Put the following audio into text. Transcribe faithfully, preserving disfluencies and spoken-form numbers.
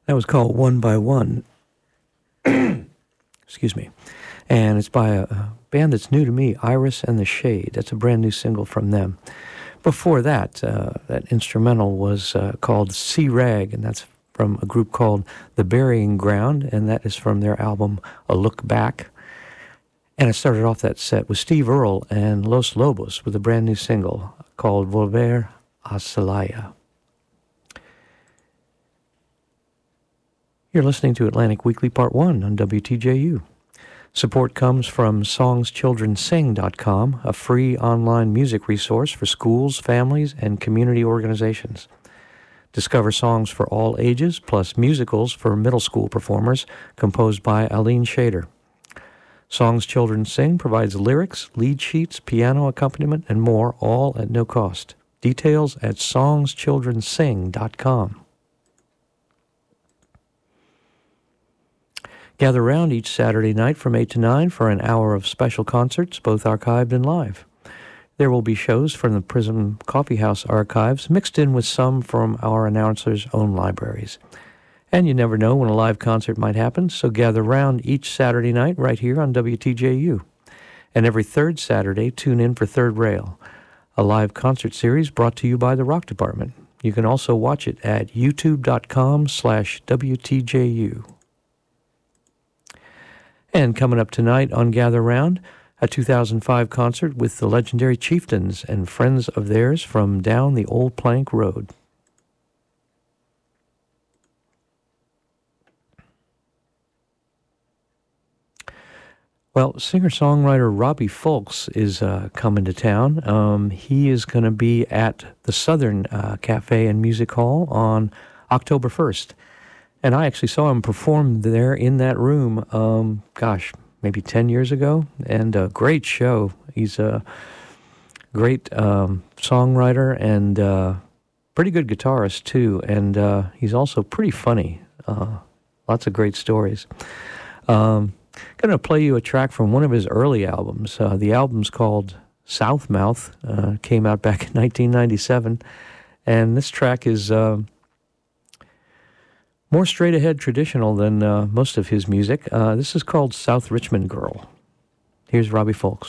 That was called One by One. Excuse me. And it's by a, a band that's new to me, Iris and the Shade. That's a brand new single from them. Before that, uh, that instrumental was uh, called Sea Rag, and that's from a group called The Burying Ground, and that is from their album A Look Back. And I started off that set with Steve Earle and Los Lobos with a brand new single called Volver a Celaya. You're listening to Atlantic Weekly Part one on W T J U. Support comes from songs children sing dot com, a free online music resource for schools, families, and community organizations. Discover songs for all ages, plus musicals for middle school performers, composed by Aline Shader. Songs Children Sing provides lyrics, lead sheets, piano accompaniment, and more, all at no cost. Details at songs children sing dot com. Gather round each Saturday night from eight to nine for an hour of special concerts, both archived and live. There will be shows from the Prism Coffee House archives, mixed in with some from our announcers' own libraries. And you never know when a live concert might happen, so gather round each Saturday night right here on W T J U. And every third Saturday, tune in for Third Rail, a live concert series brought to you by the Rock Department. You can also watch it at youtube.com slash WTJU. And coming up tonight on Gather Round, a two thousand five concert with the legendary Chieftains and friends of theirs from down the Old Plank Road. Well, singer-songwriter Robbie Fulks is uh, coming to town. Um, he is going to be at the Southern uh, Cafe and Music Hall on October first. And I actually saw him perform there in that room, um, gosh, maybe ten years ago. And a great show. He's a great um, songwriter and uh, pretty good guitarist, too. And uh, he's also pretty funny. Uh, lots of great stories. Um, going to play you a track from one of his early albums. Uh, the album's called Southmouth. Uh, came out back in nineteen ninety-seven. And this track is... Uh, more straight-ahead traditional than uh, most of his music. Uh, this is called South Richmond Girl. Here's Robbie Fulks.